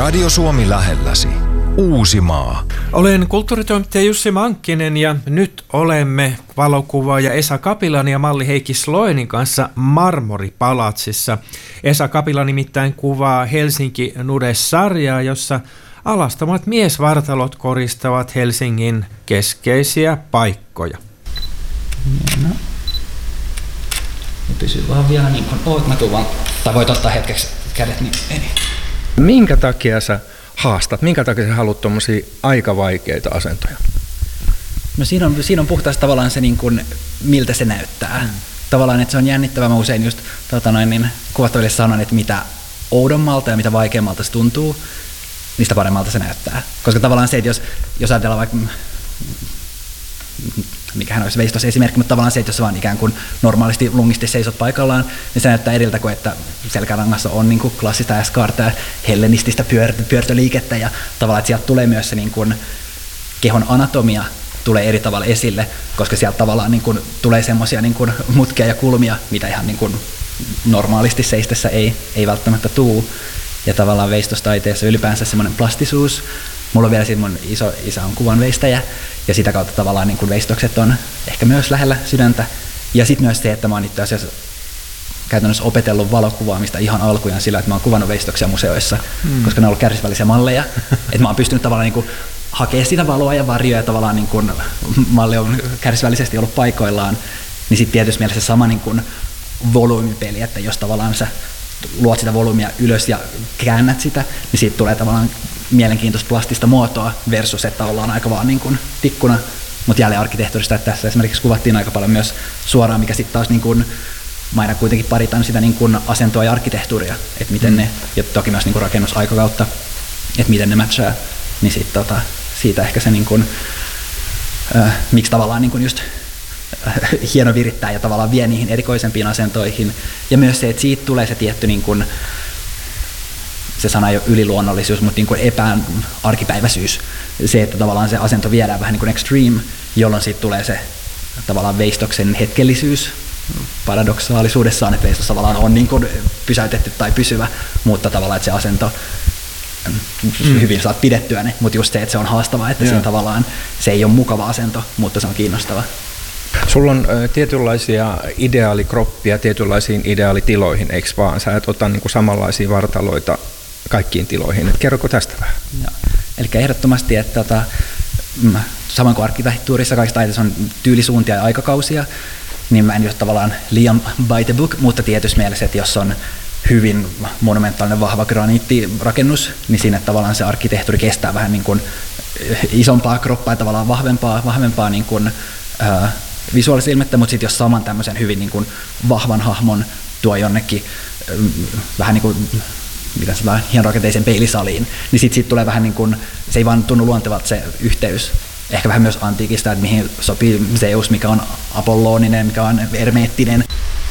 Radio Suomi lähelläsi. Uusimaa. Olen kulttuuritoimittaja Jussi Mankkinen ja nyt olemme valokuvaaja Esa Kapilan ja malli Heikki Sloenin kanssa Marmoripalatsissa. Esa Kapila nimittäin kuvaa Helsinki Nude-sarjaa, jossa alastomat miesvartalot koristavat Helsingin keskeisiä paikkoja. No. Pysy vaan vielä niin kuin oot. Mä tuun vaan, tai voit ottaa hetkeksi kädet, niin ei. Minkä takia sä haastat? Minkä takia sä haluat tommosia aika vaikeita asentoja? No siinä on puhtaasti tavallaan se, niin kuin, miltä se näyttää. Tavallaan, että se on jännittävää. Mä usein just kuvattaville sanon, että mitä oudommalta ja mitä vaikeammalta se tuntuu, niistä paremmalta se näyttää. Koska tavallaan se, että jos ajatellaan vaikka, mikähän olisi veistossa esimerkki, mutta tavallaan se, että jos vaan ikään kuin normaalisti lungisti seisot paikallaan, niin se näyttää eriltä kuin, että selkärangassa on niin kuin klassista eskartaa, hellenististä pyörtöliikettä ja tavallaan, että sieltä tulee myös se niin kuin kehon anatomia tulee eri tavalla esille, koska sieltä tavallaan niin kuin tulee semmoisia niin kuin mutkia ja kulmia, mitä ihan niin kuin normaalisti seistessä ei välttämättä tuu. Ja tavallaan veistostaiteessa ylipäänsä semmoinen plastisuus. Mulla on vielä siinä mun isä on kuvanveistäjä, ja sitä kautta tavallaan niin kuin veistokset on ehkä myös lähellä sydäntä. Ja sitten myös se, että mä oon itse asiassa käytännössä opetellut valokuvaamista ihan alkujaan sillä, että mä oon kuvannut veistoksia museoissa, koska ne on ollut kärsivällisiä malleja. Että mä oon pystynyt tavallaan niin kuin hakemaan sitä valoa ja varjoa, ja tavallaan niin kuin malli on kärsivällisesti ollut paikoillaan, niin sitten tietysti mielessä se sama niin kuin volyymipeli, että jos tavallaan sä luot sitä volyymia ylös ja käännät sitä, niin siitä tulee tavallaan mielenkiintoista plastista muotoa versus, että ollaan aika vaan niin kuin tikkuna. Mutta jälleen arkkitehtuurista, että tässä esimerkiksi kuvattiin aika paljon myös suoraan, mikä sitten taas niin kuin, mä aina kuitenkin paritan sitä niin kuin asentoa ja arkkitehtuuria, että miten ne, ja toki myös niin kuin rakennusaikakautta, että miten ne matchaa, niin sitten siitä ehkä se niin kuin, miksi tavallaan niin kuin just hieno virittää ja tavallaan vie niihin erikoisempiin asentoihin. Ja myös se, että siitä tulee se tietty, niin kuin, se sana ei ole yliluonnollisuus, mutta niin kuin arkipäiväisyys. Se, että tavallaan se asento viedään vähän niin kuin extreme, jolloin siitä tulee se tavallaan veistoksen hetkellisyys paradoksaalisuudessaan, että veistos tavallaan on niin kuin pysäytetty tai pysyvä, mutta tavallaan, että se asento hyvin saat pidettyä ne, mutta just se, että se on haastavaa, että siinä tavallaan se ei ole mukava asento, mutta se on kiinnostava. Sulla on tietynlaisia ideaalikroppia tietynlaisiin ideaalitiloihin, eikö vaan? Sä et ota niinku samanlaisia vartaloita kaikkiin tiloihin. Et kerroko tästä vähän? Eli ehdottomasti, että samoin kuin arkkitehtuurissa kaikista taiteessa on tyylisuuntia ja aikakausia, niin mä en just tavallaan liian by the book, mutta tietysti mielessä, että jos on hyvin monumentaalinen vahva graniittirakennus, niin siinä tavallaan se arkkitehtuuri kestää vähän niin kuin isompaa kroppaa ja tavallaan vahvempaa niin kuin, visuaalista ilmettä, mutta sitten jos saman tämmöisen hyvin niin kuin vahvan hahmon tuo jonnekin vähän niin kuin hienorakenteisen peilisaliin, niin sitten siitä tulee vähän niin kuin, se ei vaan tunnu luontevalta se yhteys. Ehkä vähän myös antiikista, että mihin sopii Zeus, mikä on apolloninen, mikä on hermeettinen.